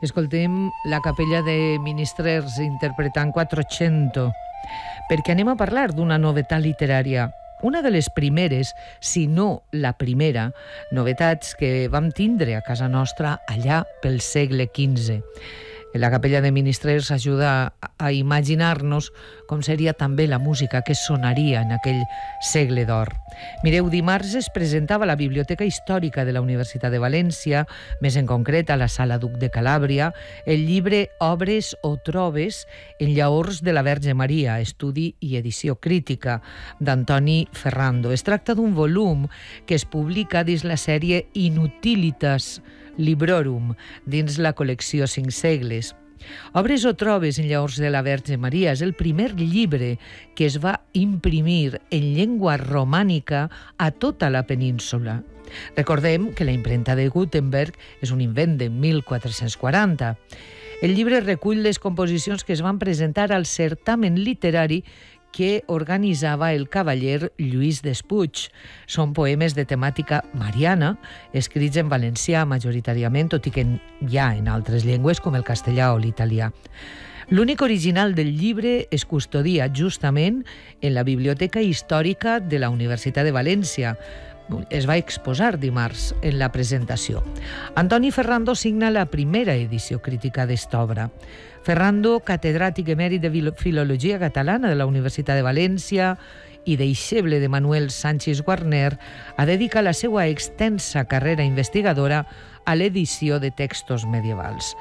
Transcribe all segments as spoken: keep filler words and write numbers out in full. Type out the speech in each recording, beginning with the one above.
Escoltem la Capella de Ministrers interpretant Quattrocento, perquè anem a parlar d'una novetat literària, una de les primeres, si no la primera, novetats que vam tindre a casa nostra allà pel segle quinze. La Capella de Ministrers ajuda a imaginar-nos com seria també la música que sonaria en aquell segle d'or. Mireu, dimarts es presentava a la Biblioteca Històrica de la Universitat de València, més en concret a la Sala Duc de Calàbria, el llibre Obres o trobes en llaors de la Verge Maria, estudi i edició crítica, d'Antoni Ferrando. Es tracta d'un volum que es publica dins la sèrie Inutilitas Librorum, dins la col·lecció Cinc segles. Obres o trobes en llaors de la Verge Maria és el primer llibre que es va imprimir en llengua romànica a tota la península. Recordem que la impremta de Gutenberg és un invent de mil quatre-cents quaranta. El llibre recull les composicions que es van presentar al certamen literari que organitzava el cavaller Lluís Despuig. Són poemes de temàtica mariana, escrits en valencià majoritàriament, tot i que hi ha en altres llengües com el castellà o l'italià. L'únic original del llibre es custodia justament en la Biblioteca Històrica de la Universitat de València. Es va exposar dimarts en la presentació. Antoni Ferrando signa la primera edició crítica d'esta obra. Ferrando, catedràtic emèrit de Filologia Catalana de la Universitat de València i deixeble de Manuel Sánchez Guarner, ha dedicat la seva extensa carrera investigadora a l'edició de textos medievals.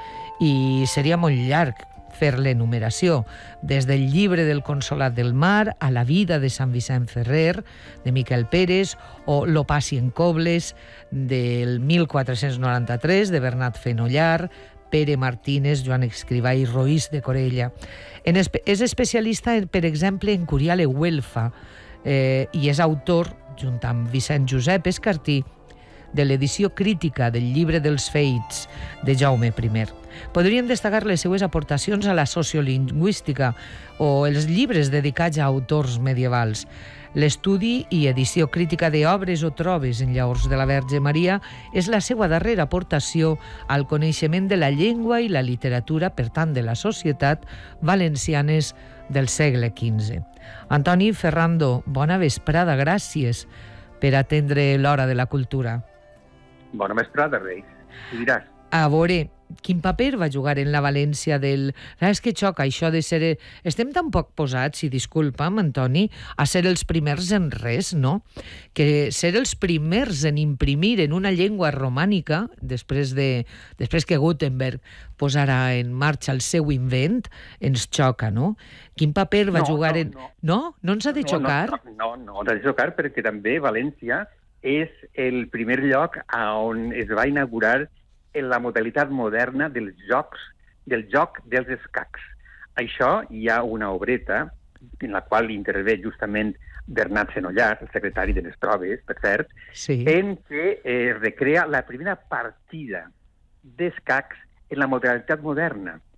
I seria molt llarg fer l'enumeració, des del llibre del Consolat del Mar a la vida de Sant Vicent Ferrer, de Miquel Pérez, o L'Opaci en Cobles, del mil quatre-cents noranta-tres, de Bernat Fenollar, Pere Martínez, Joan Escrivà i Roís de Corella. En espe- és especialista, per exemple, en Curiale Güelfa, eh, i és autor, junt amb Vicent Josep Escartí, de l'edició crítica del Llibre dels Feits de Jaume I. Podrien destacar les seues aportacions a la sociolingüística o els llibres dedicats a autors medievals. L'estudi i edició crítica d'obres o trobes en llaors de la Verge Maria és la seva darrera aportació al coneixement de la llengua i la literatura, per tant, de la societat valencianes del segle quinze. Antoni Ferrando, bona vesprada, gràcies per atendre l'Hora de la Cultura. Bona vesprada, Reis. Ho diràs. A veure, quin paper va jugar en la València del... És que xoca això de ser... Estem tan poc posats, i disculpa'm, Antoni, a ser els primers en res, no? Que ser els primers en imprimir en una llengua romànica, després de després que Gutenberg posarà en marxa el seu invent, ens xoca, no? Quin paper va no, jugar no, en... No, no? No ens ha de xocar? No, no, no, no, no ha de xocar perquè també València és el primer lloc on es va inaugurar en la modalitat moderna dels jocs, del joc dels escacs. Això hi ha una obreta en la qual intervé justament Bernat Fenollar, el secretari de les Proves, per cert, sí, en què eh, recrea la primera partida d'escacs en la modalitat moderna.